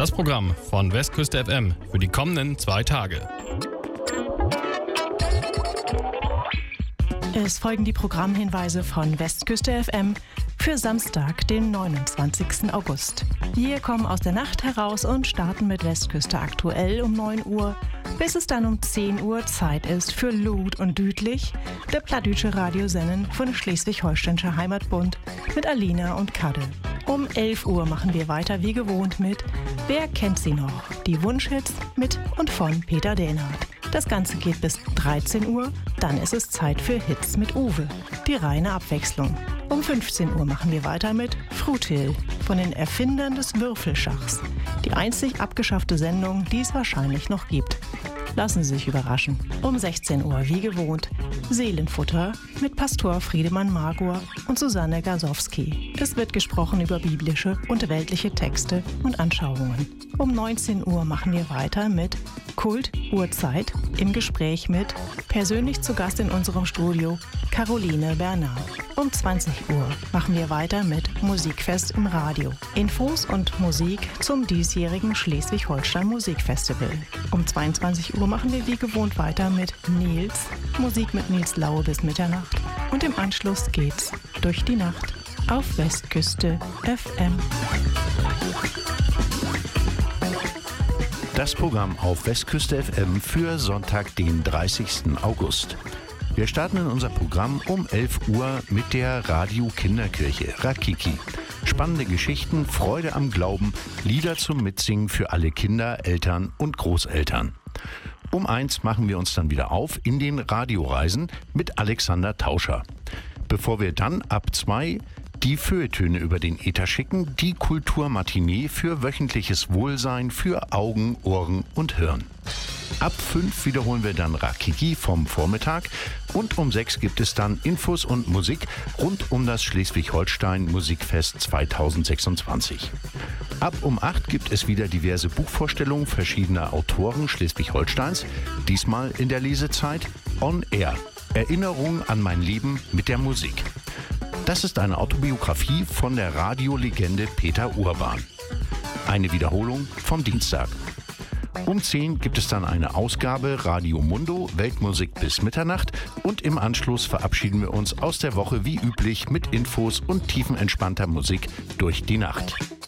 Das Programm von Westküste FM für die kommenden 2 Tage. Es folgen die Programmhinweise von Westküste FM für Samstag, den 29. August. Wir kommen aus der Nacht heraus und starten mit Westküste aktuell um 9 Uhr, bis es dann um 10 Uhr Zeit ist für Lud und Düdlich, der plattdütsche Radiosendung von Schleswig-Holsteinischer Heimatbund mit Alina und Kadde. Um 11 Uhr machen wir weiter wie gewohnt mit Wer kennt sie noch? Die Wunschhits mit und von Peter Dähnhardt. Das Ganze geht bis 13 Uhr, dann ist es Zeit für Hits mit Uwe. Die reine Abwechslung. Um 15 Uhr machen wir weiter mit Frutil von den Erfindern des Würfelschachs. Die einzig abgeschaffte Sendung, die es wahrscheinlich noch gibt. Lassen Sie sich überraschen. Um 16 Uhr wie gewohnt Seelenfutter mit Pastor Friedemann Magor und Susanne Gasowski. Es wird gesprochen über biblische und weltliche Texte und Anschauungen. Um 19 Uhr machen wir weiter mit Kult Uhrzeit im Gespräch mit persönlich zu Gast in unserem Studio Caroline Bernard. Um 20 Uhr machen wir weiter mit Musikfest im Radio. Infos und Musik zum diesjährigen Schleswig-Holstein Musikfestival. Um 22 Uhr machen wir wie gewohnt weiter mit Nils, Musik mit Nils Laue bis Mitternacht. Und im Anschluss geht's durch die Nacht auf Westküste FM. Das Programm auf Westküste FM für Sonntag, den 30. August. Wir starten in unser Programm um 11 Uhr mit der Radio-Kinderkirche Rakiki. Spannende Geschichten, Freude am Glauben, Lieder zum Mitsingen für alle Kinder, Eltern und Großeltern. Um 1 machen wir uns dann wieder auf in den Radioreisen mit Alexander Tauscher. Bevor wir dann ab 2 die Feuilletöne über den Äther schicken, die Kulturmatinee für wöchentliches Wohlsein für Augen, Ohren und Hirn. Ab 5 wiederholen wir dann Rakiki vom Vormittag und um 6 gibt es dann Infos und Musik rund um das Schleswig-Holstein Musikfest 2026. Ab um 8 gibt es wieder diverse Buchvorstellungen verschiedener Autoren Schleswig-Holsteins, diesmal in der Lesezeit On Air. Erinnerung an mein Leben mit der Musik. Das ist eine Autobiografie von der Radiolegende Peter Urban. Eine Wiederholung vom Dienstag. Um 10 gibt es dann eine Ausgabe Radio Mundo, Weltmusik bis Mitternacht und im Anschluss verabschieden wir uns aus der Woche wie üblich mit Infos und tiefenentspannter Musik durch die Nacht.